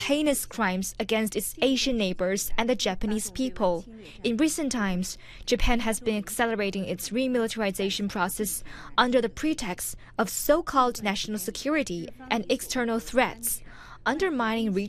heinous crimes against its Asian neighbors and the Japanese people. In recent times, Japan has been accelerating its remilitarization process under the pretext of so-called national security and external threats, undermining regional